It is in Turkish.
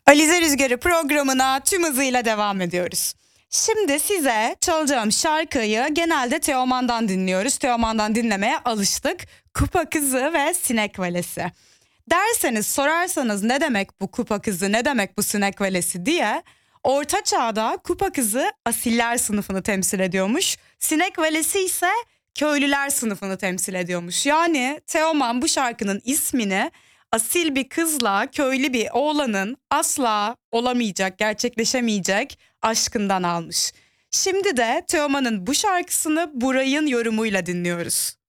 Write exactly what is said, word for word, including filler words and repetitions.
Alize Rüzgarı programına tüm hızıyla devam ediyoruz. Şimdi size çalacağım şarkıyı genelde Teoman'dan dinliyoruz. Teoman'dan dinlemeye alıştık. Kupa Kızı ve Sinek Valesi. Derseniz, sorarsanız ne demek bu kupa kızı, ne demek bu sinek valesi diye, Orta Çağ'da kupa kızı asiller sınıfını temsil ediyormuş. Sinek valesi ise köylüler sınıfını temsil ediyormuş. Yani Teoman bu şarkının ismini asil bir kızla köylü bir oğlanın asla olamayacak, gerçekleşemeyecek aşkından almış. Şimdi de Teoman'ın bu şarkısını Buray'ın yorumuyla dinliyoruz.